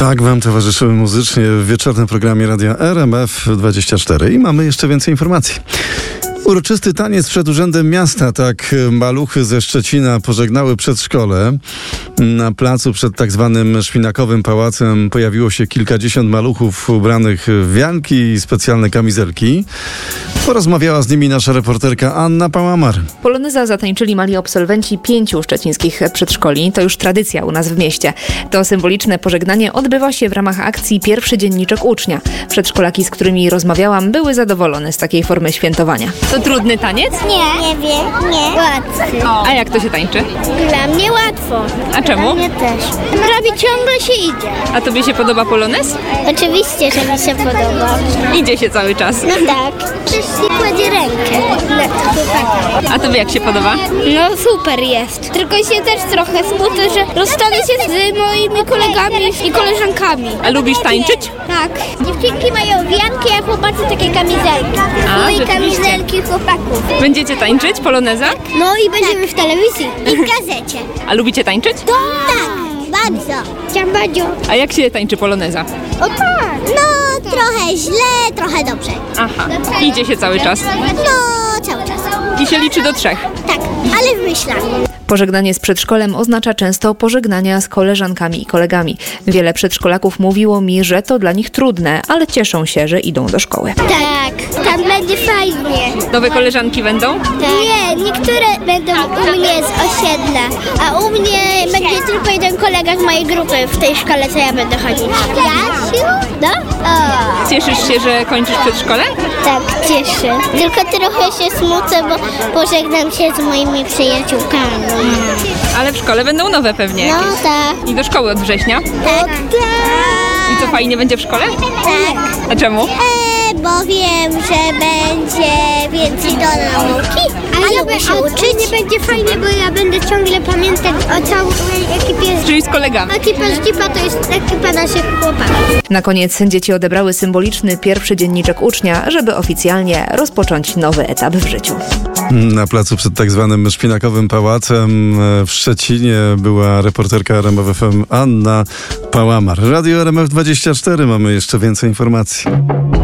Tak wam towarzyszymy muzycznie w wieczornym programie Radia RMF24 i mamy jeszcze więcej informacji. Uroczysty taniec przed Urzędem Miasta, tak maluchy ze Szczecina pożegnały przedszkole. Na placu przed tak zwanym Szpinakowym Pałacem pojawiło się kilkadziesiąt maluchów ubranych w wianki i specjalne kamizelki. Porozmawiała z nimi nasza reporterka Anna Pałamar. Poloneza zatańczyli mali absolwenci 5 szczecińskich przedszkoli. To już tradycja u nas w mieście. To symboliczne pożegnanie odbywa się w ramach akcji Pierwszy Dzienniczek Ucznia. Przedszkolaki, z którymi rozmawiałam, były zadowolone z takiej formy świętowania. To trudny taniec? Nie wiem, nie. Łatwy. A jak to się tańczy? Dla mnie łatwo. A czemu? Dla mnie też. Prawie ciągle się idzie. A tobie się podoba polonez? Oczywiście, że mi się podoba. Idzie się cały czas. No tak. Ktoś kładzie rękę na chłopaka. A tobie jak się podoba? No super jest. Tylko się też trochę smucę, że rozstanę się z moimi kolegami i koleżankami. A lubisz tańczyć? Tak. Dziewczynki mają wianki, a chłopacy takie kamizelki. A, No i rzeczywiście. kamizelki chłopaków. Będziecie tańczyć poloneza? No i będziemy w telewizji. I w gazecie. A lubicie tańczyć? Tak, bardzo. Ciambadziu. A jak się tańczy poloneza? O tak. No, trochę źle, trochę dobrze. Aha, idzie się cały czas. No, cały czas. I się liczy do 3. Tak, ale w myślach. Pożegnanie z przedszkolem oznacza często pożegnania z koleżankami i kolegami. Wiele przedszkolaków mówiło mi, że to dla nich trudne, ale cieszą się, że idą do szkoły. Tak, tam będzie fajnie. Nowe koleżanki będą? Tak. Nie, niektóre będą u mnie z osiedla, a u mnie będzie tylko jeden kolega z mojej grupy w tej szkole, co ja będę chodzić. Jasiu? No? O. Cieszysz się, że kończysz przedszkole? Tak, cieszę. Tylko trochę się smucę, bo pożegnam się z moimi przyjaciółkami. Ale w szkole będą nowe pewnie No jakieś. tak. I do szkoły od września? Tak. I co, fajnie będzie w szkole? Tak. A czemu? Bo wiem, że będzie więcej do nauki. A ja lubię się uczyć. Nie będzie fajnie, bo ja będę ciągle pamiętać o całej ekipie. Czyli z kolegami. Ekipa z Dzipa to jest ekipa naszych chłopaków. Na koniec dzieci odebrały symboliczny pierwszy dzienniczek ucznia, żeby oficjalnie rozpocząć nowy etap w życiu. Na placu przed tak zwanym Szpinakowym Pałacem w Szczecinie była reporterka RMF FM Anna Pałamar. Radio RMF24, mamy jeszcze więcej informacji.